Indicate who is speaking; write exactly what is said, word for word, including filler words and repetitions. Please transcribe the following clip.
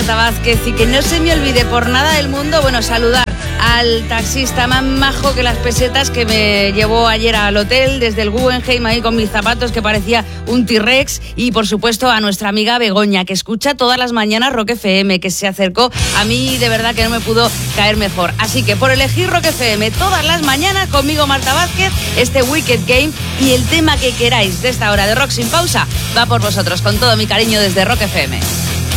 Speaker 1: Marta Vázquez, y que no se me olvide por nada del mundo, bueno, saludar al taxista más majo que las pesetas que me llevó ayer al hotel desde el Guggenheim ahí con mis zapatos que parecía un T-Rex, y por supuesto a nuestra amiga Begoña, que escucha todas las mañanas Rock F M, que se acercó a mí, de verdad que no me pudo caer mejor. Así que por elegir Rock F M todas las mañanas conmigo, Marta Vázquez, este Wicked Game, y el tema que queráis de esta hora de Rock Sin Pausa va por vosotros, con todo mi cariño desde Rock F M.